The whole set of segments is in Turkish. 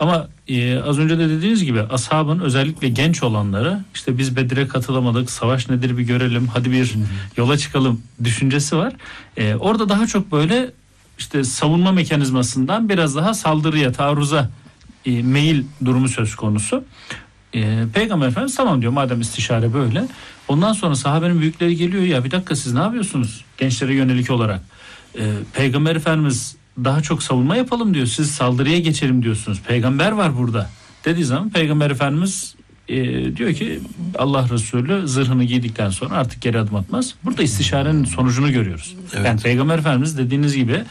Ama az önce de dediğiniz gibi ashabın özellikle genç olanları işte biz Bedir'e katılamadık, savaş nedir bir görelim, hadi bir yola çıkalım düşüncesi var. Orada daha çok böyle işte savunma mekanizmasından biraz daha saldırıya, taarruza meyil durumu söz konusu. Peygamber Efendimiz tamam diyor madem istişare böyle. Ondan sonra sahabenin büyükleri geliyor, ya bir dakika siz ne yapıyorsunuz gençlere yönelik olarak? Peygamber Efendimiz daha çok savunma yapalım diyor, siz saldırıya geçelim diyorsunuz, peygamber var burada dediği zaman Peygamber Efendimiz diyor ki Allah Resulü zırhını giydikten sonra artık geri adım atmaz. Burada istişarenin sonucunu görüyoruz. Evet. Yani Peygamber Efendimiz dediğiniz gibi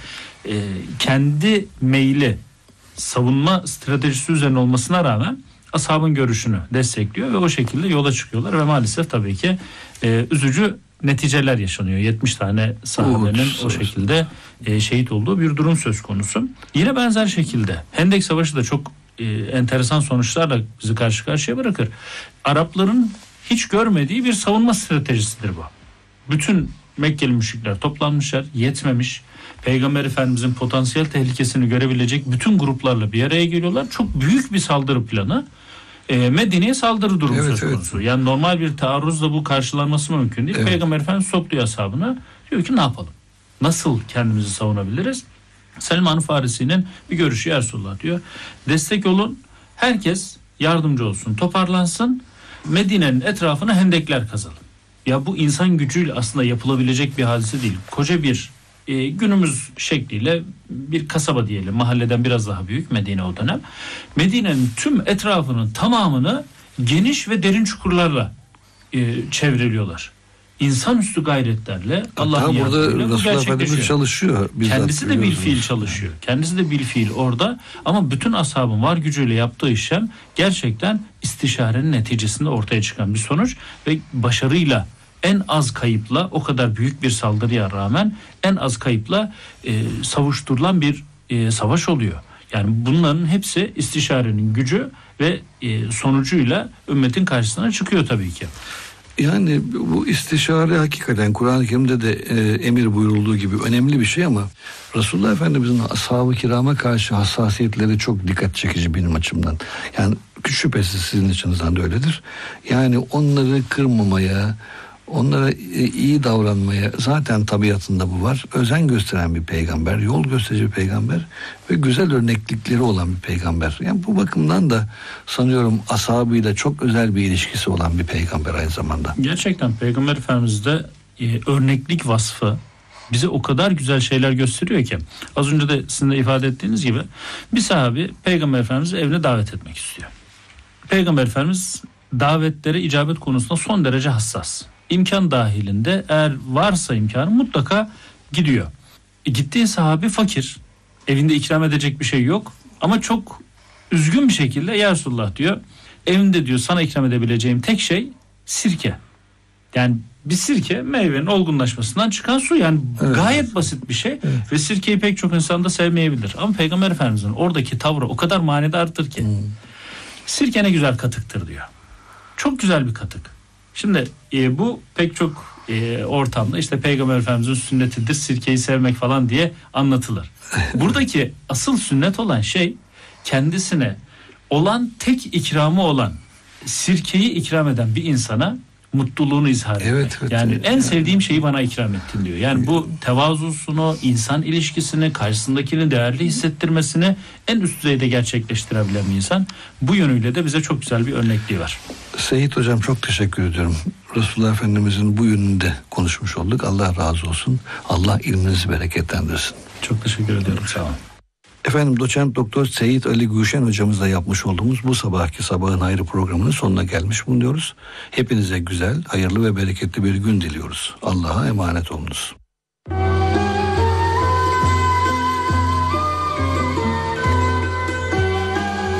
kendi meyli savunma stratejisi üzerine olmasına rağmen ashabın görüşünü destekliyor ve o şekilde yola çıkıyorlar ve maalesef tabii ki üzücü neticeler yaşanıyor. 70 tane sahabenin o şekilde şehit olduğu bir durum söz konusu. Yine benzer şekilde Hendek Savaşı da çok enteresan sonuçlarla bizi karşı karşıya bırakır. Arapların hiç görmediği bir savunma stratejisidir bu. Bütün Mekkeli müşrikler toplanmışlar, yetmemiş. Peygamber Efendimizin potansiyel tehlikesini görebilecek bütün gruplarla bir araya geliyorlar. Çok büyük bir saldırı planı. Medine'ye saldırı durumu söz konusu. Evet. Yani normal bir taarruzla bu karşılanması mümkün değil. Evet. Peygamber Efendimiz topluyor ashabına. Diyor ki ne yapalım? Nasıl kendimizi savunabiliriz? Selman-ı Farisi'nin bir görüşü ya Resulullah diyor. Destek olun. Herkes yardımcı olsun. Toparlansın. Medine'nin etrafına hendekler kazalım. Ya bu insan gücüyle aslında yapılabilecek bir hadise değil. Koca bir günümüz şekliyle bir kasaba diyelim, mahalleden biraz daha büyük Medine o dönem. Medine'nin tüm etrafının tamamını geniş ve derin çukurlarla çevriliyorlar. İnsanüstü gayretlerle Allah'ın yardımıyla bu gerçekleşiyor. Çalışıyor. Kendisi de bil fiil çalışıyor. Kendisi de bil fiil orada ama bütün ashabın var gücüyle yaptığı işlem gerçekten istişarenin neticesinde ortaya çıkan bir sonuç ve başarıyla en az kayıpla o kadar büyük bir saldırıya rağmen en az kayıpla savuşturulan bir savaş oluyor. Yani bunların hepsi istişarenin gücü ve sonucuyla ümmetin karşısına çıkıyor tabii ki. Yani bu istişare hakikaten Kur'an-ı Kerim'de de emir buyurulduğu gibi önemli bir şey ama Resulullah Efendimiz'in ashab-ı kirama karşı hassasiyetleri çok dikkat çekici benim açımdan. Yani şüphesiz sizin açınızdan da öyledir. Yani onları kırmamaya, onlara iyi davranmaya zaten tabiatında bu var. Özen gösteren bir peygamber, yol gösterici bir peygamber ve güzel örneklikleri olan bir peygamber. Yani bu bakımdan da sanıyorum ashabıyla çok özel bir ilişkisi olan bir peygamber aynı zamanda. Gerçekten Peygamber Efendimiz'de örneklik vasfı bize o kadar güzel şeyler gösteriyor ki az önce de sizin de ifade ettiğiniz gibi bir sahabi Peygamber Efendimiz'i evine davet etmek istiyor. Peygamber Efendimiz davetlere icabet konusunda son derece hassas. İmkan dahilinde eğer varsa imkanı mutlaka gidiyor. Gittiği sahabi fakir. Evinde ikram edecek bir şey yok. Ama çok üzgün bir şekilde ya Resulullah diyor. Evimde diyor sana ikram edebileceğim tek şey sirke. Yani bir sirke meyvenin olgunlaşmasından çıkan su. Yani evet, gayet basit bir şey. Evet. Ve sirkeyi pek çok insan da sevmeyebilir. Ama Peygamber Efendimiz'in oradaki tavrı o kadar manidardır ki. Sirke ne güzel katıktır diyor. Çok güzel bir katık. Şimdi bu pek çok ortamda işte Peygamber Efendimiz'in sünnetidir sirkeyi sevmek falan diye anlatılır. Buradaki asıl sünnet olan şey kendisine olan tek ikramı olan sirkeyi ikram eden bir insana mutluluğunu izhar etmek. Evet, yani en sevdiğim şeyi bana ikram ettin diyor. Yani bu tevazusunu, insan ilişkisini, karşısındakini değerli hissettirmesini en üst düzeyde gerçekleştirebilen bir insan. Bu yönüyle de bize çok güzel bir örnekliği var. Seyit Hocam çok teşekkür ediyorum. Resulullah Efendimizin bu yönünde konuşmuş olduk. Allah razı olsun. Allah ilminizi bereketlendirsin. Çok teşekkür ediyorum. Sağ olun. Efendim Doçent Doktor Seyit Ali Gülşen hocamızla yapmış olduğumuz bu sabahki Sabahın Hayrı programının sonuna gelmiş bulunuyoruz. Hepinize güzel, hayırlı ve bereketli bir gün diliyoruz. Allah'a emanet olunuz.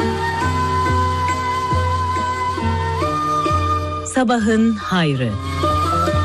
Sabahın Hayrı.